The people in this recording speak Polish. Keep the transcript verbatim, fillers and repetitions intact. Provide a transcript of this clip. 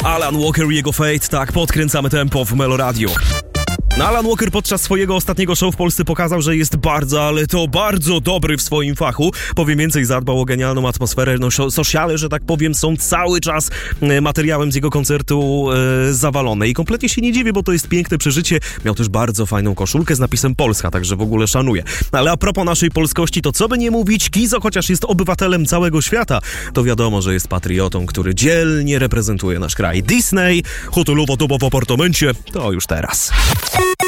Alan Walker i jego Fate, tak, podkręcamy tempo w Melo Radio. No, Alan Walker podczas swojego ostatniego show w Polsce pokazał, że jest bardzo, ale to bardzo dobry w swoim fachu. Powiem więcej, zadbał o genialną atmosferę. No, sociale, że tak powiem, są cały czas materiałem z jego koncertu e, zawalone. I kompletnie się nie dziwię, bo to jest piękne przeżycie. Miał też bardzo fajną koszulkę z napisem Polska, także w ogóle szanuję. Ale a propos naszej polskości, to co by nie mówić, Kizo, chociaż jest obywatelem całego świata, to wiadomo, że jest patriotą, który dzielnie reprezentuje nasz kraj. Disney, hotelowo-dobo w apartamencie, to już teraz.